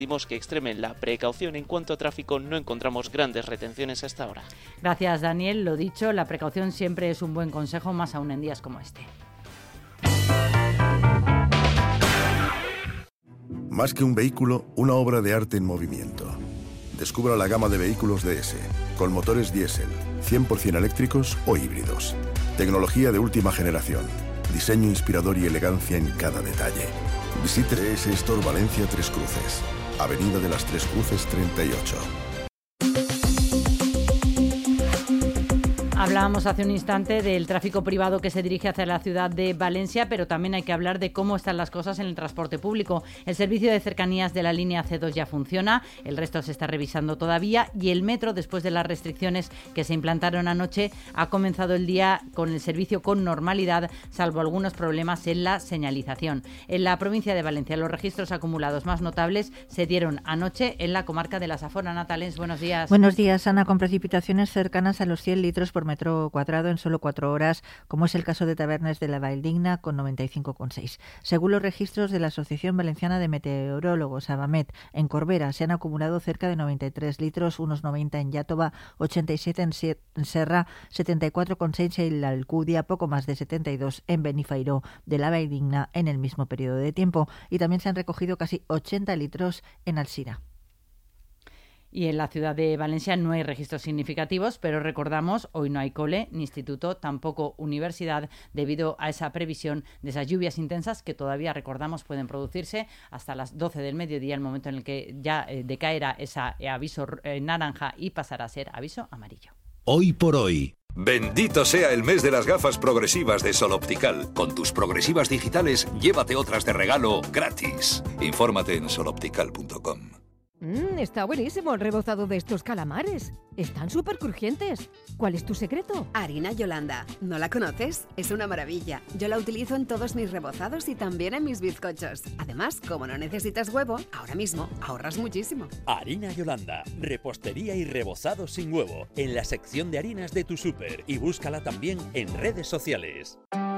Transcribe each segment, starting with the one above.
Pedimos que extremen la precaución en cuanto a tráfico, no encontramos grandes retenciones hasta ahora. Gracias, Daniel. Lo dicho, la precaución siempre es un buen consejo, más aún en días como este. Más que un vehículo, una obra de arte en movimiento. Descubra la gama de vehículos DS, con motores diésel, 100% eléctricos o híbridos. Tecnología de última generación, diseño inspirador y elegancia en cada detalle. Visite DS Store Valencia Tres Cruces, Avenida de las Tres Cruces 38. Hablábamos hace un instante del tráfico privado que se dirige hacia la ciudad de Valencia, pero también hay que hablar de cómo están las cosas en el transporte público. El servicio de cercanías de la línea C2 ya funciona, el resto se está revisando todavía, y el metro, después de las restricciones que se implantaron anoche, ha comenzado el día con el servicio con normalidad, salvo algunos problemas en la señalización. En la provincia de Valencia, los registros acumulados más notables se dieron anoche en la comarca de la Safor. Natalens, buenos días. Buenos días, Ana, con precipitaciones cercanas a los 100 litros por metro cuadrado en solo 4 horas, como es el caso de Tabernes de la Valldigna, con 95,6. Según los registros de la Asociación Valenciana de Meteorólogos, Abamet, en Corbera se han acumulado cerca de 93 litros, unos 90 en Iàtova, 87 en Serra, 74,6 en la Alcúdia, poco más de 72 en Benifairó de la Valldigna en el mismo periodo de tiempo, y también se han recogido casi 80 litros en Alsira. Y en la ciudad de Valencia no hay registros significativos, pero recordamos, hoy no hay cole ni instituto, tampoco universidad, debido a esa previsión de esas lluvias intensas que todavía, recordamos, pueden producirse hasta las 12 del mediodía, el momento en el que ya decaerá ese aviso naranja y pasará a ser aviso amarillo. Hoy por hoy. Bendito sea el mes de las gafas progresivas de Sol Optical. Con tus progresivas digitales, llévate otras de regalo gratis. Infórmate en soloptical.com. Está buenísimo el rebozado de estos calamares. Están súper crujientes. ¿Cuál es tu secreto? Harina Yolanda. ¿No la conoces? Es una maravilla. Yo la utilizo en todos mis rebozados y también en mis bizcochos. Además, como no necesitas huevo, ahora mismo ahorras muchísimo. Harina Yolanda. Repostería y rebozado sin huevo. En la sección de harinas de tu súper. Y búscala también en redes sociales.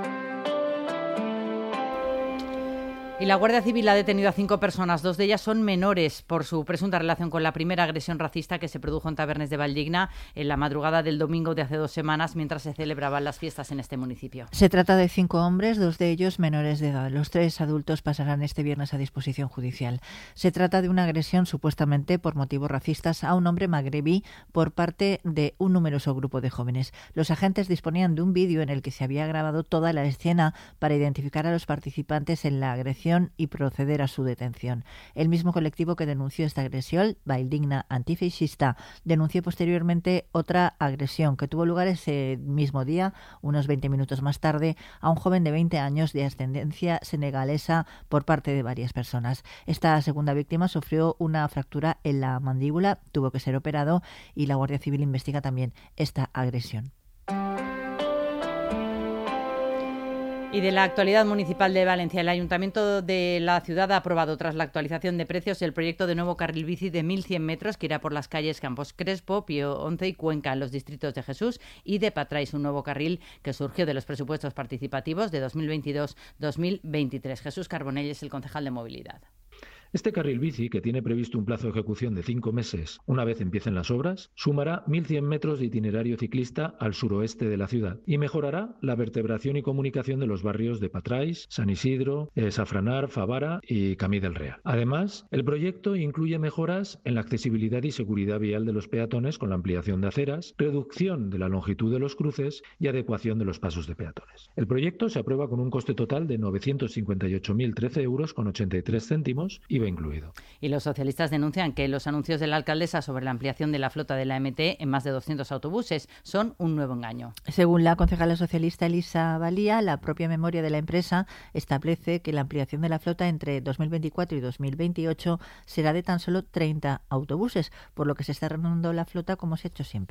Y la Guardia Civil ha detenido a 5 personas, 2 de ellas son menores, por su presunta relación con la primera agresión racista que se produjo en Tabernes de Valldigna en la madrugada del domingo de hace 2 semanas, mientras se celebraban las fiestas en este municipio. Se trata de 5 hombres, 2 de ellos menores de edad. Los 3 adultos pasarán este viernes a disposición judicial. Se trata de una agresión supuestamente por motivos racistas a un hombre magrebí por parte de un numeroso grupo de jóvenes. Los agentes disponían de un vídeo en el que se había grabado toda la escena para identificar a los participantes en la agresión y proceder a su detención. El mismo colectivo que denunció esta agresión, Valldigna Antifeixista, denunció posteriormente otra agresión que tuvo lugar ese mismo día, unos 20 minutos más tarde, a un joven de 20 años de ascendencia senegalesa por parte de varias personas. Esta segunda víctima sufrió una fractura en la mandíbula, tuvo que ser operado y la Guardia Civil investiga también esta agresión. Y de la actualidad municipal de Valencia, el Ayuntamiento de la ciudad ha aprobado, tras la actualización de precios, el proyecto de nuevo carril bici de 1.100 metros que irá por las calles Campos Crespo, Pío XI y Cuenca, en los distritos de Jesús y de Patrais, un nuevo carril que surgió de los presupuestos participativos de 2022-2023. Jesús Carbonell es el concejal de Movilidad. Este carril bici, que tiene previsto un plazo de ejecución de 5 meses una vez empiecen las obras, sumará 1.100 metros de itinerario ciclista al suroeste de la ciudad y mejorará la vertebración y comunicación de los barrios de Patrais, San Isidro, Safranar, Favara y Camí del Real. Además, el proyecto incluye mejoras en la accesibilidad y seguridad vial de los peatones con la ampliación de aceras, reducción de la longitud de los cruces y adecuación de los pasos de peatones. El proyecto se aprueba con un coste total de 958.013 euros con 83 céntimos y incluido. Y los socialistas denuncian que los anuncios de la alcaldesa sobre la ampliación de la flota de la MT en más de 200 autobuses son un nuevo engaño. Según la concejala socialista Elisa Valía, la propia memoria de la empresa establece que la ampliación de la flota entre 2024 y 2028 será de tan solo 30 autobuses, por lo que se está renovando la flota como se ha hecho siempre.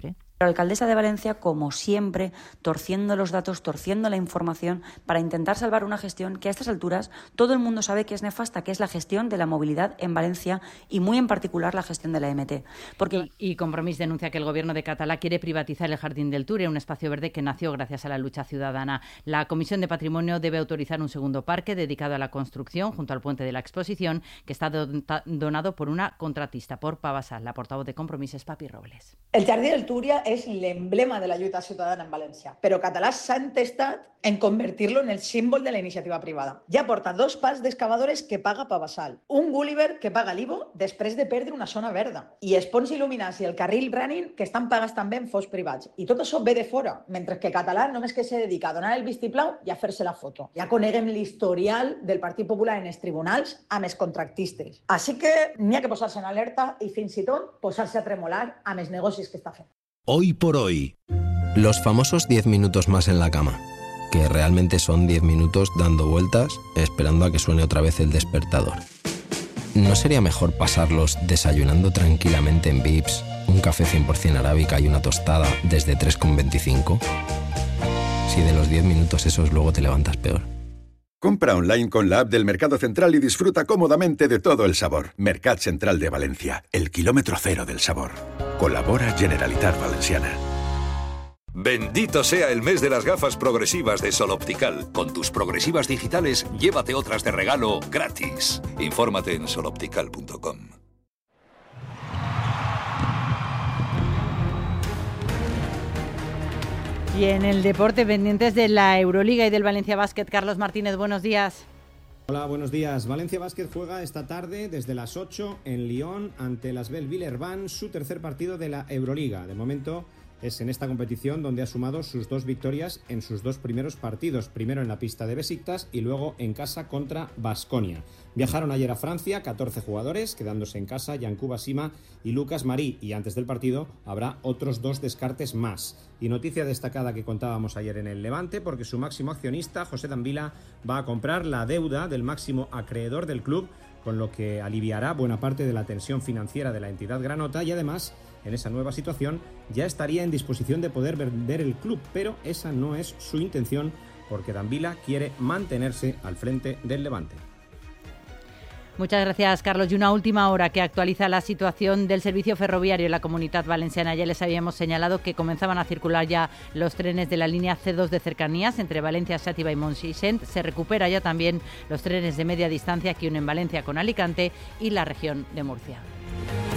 La alcaldesa de Valencia, como siempre, torciendo los datos, torciendo la información para intentar salvar una gestión que a estas alturas todo el mundo sabe que es nefasta, que es la gestión de la movilidad en Valencia y muy en particular la gestión de la MT. Y Compromís denuncia que el gobierno de Catalá quiere privatizar el Jardín del Túria, un espacio verde que nació gracias a la lucha ciudadana. La Comisión de Patrimonio debe autorizar un segundo parque dedicado a la construcción junto al puente de la exposición, que está donado por una contratista, por Pavasal. La portavoz de Compromís es Papi Robles. El Jardí del Túria és l'emblema de la lluita ciutadana en València, però Català s'ha entestat en convertir-lo en el símbol de la iniciativa privada. Ja porta 2 parcs d'excavadores que paga Pavasal, un Gulliver que paga l'IVO després de perdre una zona verda, i els ponts il·luminats i el carril running que estan pagats també en fons privats. I tot això ve de fora, mentre que Català només que se dedica a donar el vistiplau i a fer-se la foto. Ja coneguem l'historial del Partit Popular en els tribunals amb els contractistes. Així que n'hi ha que posar-se en alerta i fins i tot posar-se a tremolar amb els negocis que està fent. Hoy por hoy, los famosos 10 minutos más en la cama, que realmente son 10 minutos dando vueltas esperando a que suene otra vez el despertador. ¿No sería mejor pasarlos desayunando tranquilamente en Vips, un café 100% arábica y una tostada desde 3,25? Si de los 10 minutos esos luego te levantas peor. Compra online con la app del Mercado Central y disfruta cómodamente de todo el sabor. Mercat Central de Valencia, el kilómetro cero del sabor. Colabora Generalitat Valenciana. Bendito sea el mes de las gafas progresivas de Sol Optical. Con tus progresivas digitales, llévate otras de regalo gratis. Infórmate en soloptical.com. Y en el deporte, pendientes de la Euroliga y del Valencia Basket. Carlos Martínez, buenos días. Hola, buenos días. Valencia Basket juega esta tarde desde las 8 en Lyon ante el Asvel Villeurbanne, su tercer partido de la Euroliga. De momento es en esta competición donde ha sumado sus 2 victorias en sus 2 primeros partidos, primero en la pista de Besiktas y luego en casa contra Baskonia. Viajaron ayer a Francia 14 jugadores, quedándose en casa Yankuba Sima y Lucas Marí, y antes del partido habrá otros 2 descartes más. Y noticia destacada que contábamos ayer en el Levante, porque su máximo accionista, José Dambila, va a comprar la deuda del máximo acreedor del club, con lo que aliviará buena parte de la tensión financiera de la entidad granota, y además, en esa nueva situación, ya estaría en disposición de poder vender el club, pero esa no es su intención, porque Dambila quiere mantenerse al frente del Levante. Muchas gracias, Carlos. Y una última hora que actualiza la situación del servicio ferroviario en la Comunitat Valenciana. Ya les habíamos señalado que comenzaban a circular ya los trenes de la línea C2 de cercanías entre Valencia, Xàtiva y Montseny. Se recupera ya también los trenes de media distancia que unen Valencia con Alicante y la región de Murcia.